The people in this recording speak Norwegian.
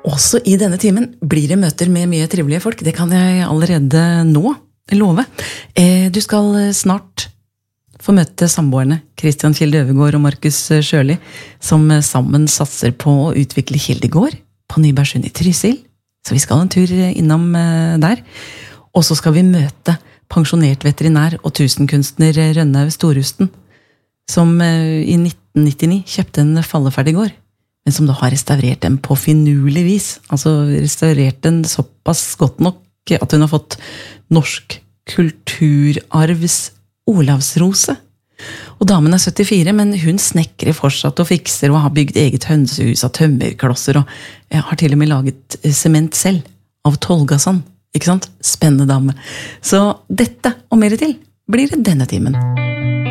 Også i denne timen blir det møter med mye trivelige folk. Det kan jeg allerede nå love. Du skal snart få møte samboerne Christian Kjelde Øvergård og Markus Sjøli, som sammen satser på å utvikle Kildegård på Nybergsund i Trysil. Så vi skal en tur innom der. Og så skal vi møte pensjonert veterinær og tusenkunstner Rønnaug Storhusten, som i 1999 kjøpte en falleferdig gård, men som da har restaurert den på finurlig vis. Altså restaurert den såpass godt nok at hun har fått Norsk kulturarvs Olavsrose. Og damen er 74, men hun snekrer fortsatt og fikser og har bygd eget hønsehus av tømmerklosser og har til og med laget sement selv av Tolgasand. Ikke sant? Spennende dame. Så dette og mer til blir det denne timen.